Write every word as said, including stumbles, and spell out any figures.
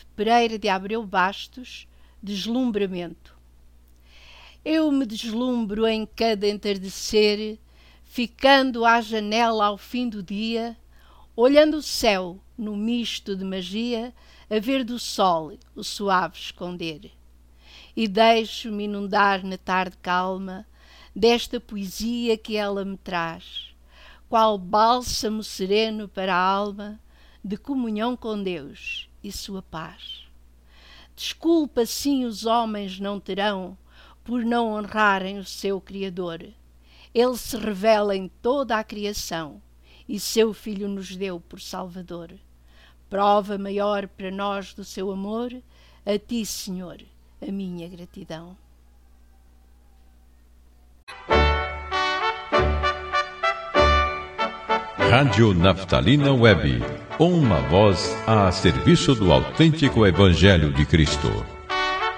Pereira de Abreu Bastos, deslumbramento. Eu me deslumbro em cada entardecer, ficando à janela ao fim do dia, olhando o céu no misto de magia, a ver do sol o suave esconder. E deixo-me inundar na tarde calma desta poesia que ela me traz, qual bálsamo sereno para a alma, de comunhão com Deus e sua paz. Desculpa assim os homens não terão, por não honrarem o seu Criador. Ele se revela em toda a criação, e seu Filho nos deu por Salvador. Prova maior para nós do seu amor, a ti, Senhor, a minha gratidão. Rádio Naftalina Web, uma voz a serviço do autêntico Evangelho de Cristo.